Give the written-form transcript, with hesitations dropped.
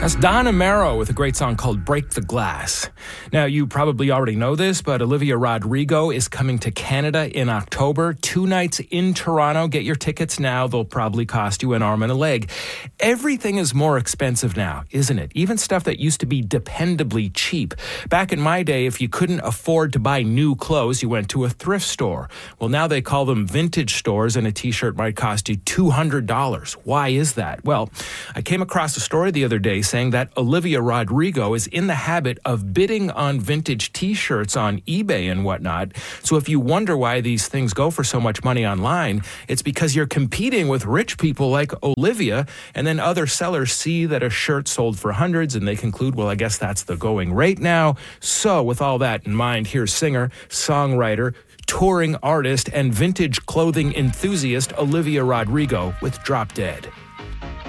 That's Don Amaro with a great song called Break the Glass. Now, you probably already know this, but Olivia Rodrigo is coming to Canada in October. 2 nights in Toronto. Get your tickets now. They'll probably cost you an arm and a leg. Everything is more expensive now, isn't it? Even stuff that used to be dependably cheap. Back in my day, if you couldn't afford to buy new clothes, you went to a thrift store. Well, now they call them vintage stores, and a t-shirt might cost you $200. Why is that? Well, I came across a story the other day saying that Olivia Rodrigo is in the habit of bidding on vintage t-shirts on eBay and whatnot. So if you wonder why these things go for so much money online, it's because you're competing with rich people like Olivia, and then other sellers see that a shirt sold for hundreds and they conclude, well, I guess that's the going rate now. So with all that in mind, here's singer, songwriter, touring artist, and vintage clothing enthusiast Olivia Rodrigo with Drop Dead.